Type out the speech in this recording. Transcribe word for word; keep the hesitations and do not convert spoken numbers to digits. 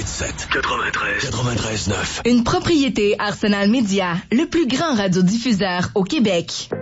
huit sept, quatre-vingt-treize, quatre-vingt-treize neuf. Une propriété Arsenal Média, le plus grand radiodiffuseur au Québec.